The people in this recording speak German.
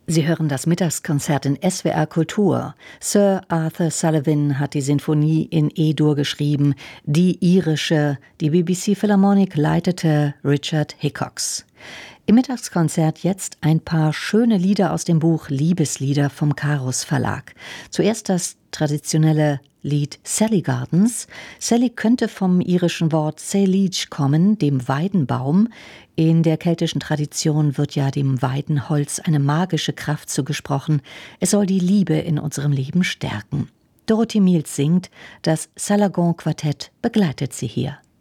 Sie hören das Mittagskonzert in SWR Kultur. Sir Arthur Sullivan hat die Sinfonie in E-Dur geschrieben, die irische, die BBC Philharmonic leitete Richard Hickox. Im Mittagskonzert jetzt ein paar schöne Lieder aus dem Buch Liebeslieder vom Carus Verlag. Zuerst das traditionelle Lied Sally Gardens. Sally könnte vom irischen Wort Seleach kommen, dem Weidenbaum. In der keltischen Tradition wird ja dem Weidenholz eine magische Kraft zugesprochen. Es soll die Liebe in unserem Leben stärken. Dorothy Miels singt, das Salagon-Quartett begleitet sie hier.